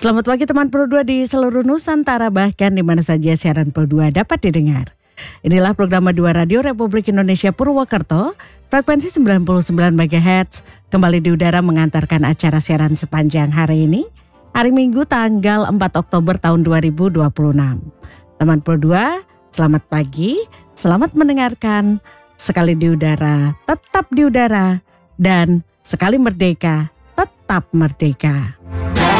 Selamat pagi teman Pro 2 di seluruh Nusantara, bahkan di mana saja siaran Pro 2 dapat didengar. Inilah program Madura Radio Republik Indonesia Purwokerto, frekuensi 99 MHz, kembali di udara mengantarkan acara siaran sepanjang hari ini, hari Minggu tanggal 4 Oktober tahun 2026. Teman Pro 2, selamat pagi, selamat mendengarkan, sekali di udara, tetap di udara, dan sekali merdeka, tetap merdeka.